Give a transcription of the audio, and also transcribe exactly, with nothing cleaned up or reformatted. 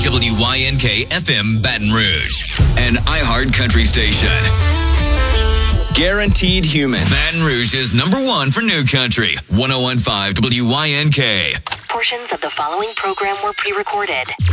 W Y N K F M Baton Rouge, an iHeart country station. Guaranteed Human. Baton Rouge is number one for new country. one oh one point five W Y N K. Portions of the following program were pre-recorded.